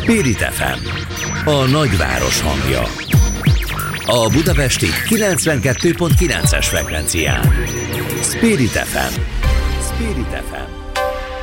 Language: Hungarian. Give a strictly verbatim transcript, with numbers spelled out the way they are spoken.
Spirit ef em, a nagyváros hangja. A budapesti kilencvenkettő pont kilences frekvencián. Spirit ef em. Spirit ef em.